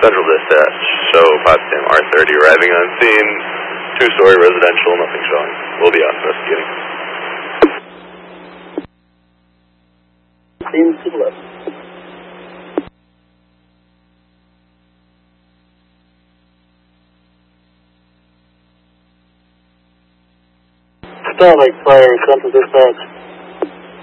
Central Dispatch, show Potsdam R30 arriving on scene, two-story residential, nothing showing. We'll be out investigating. Scene to the left. Starlight Fire, Central Dispatch.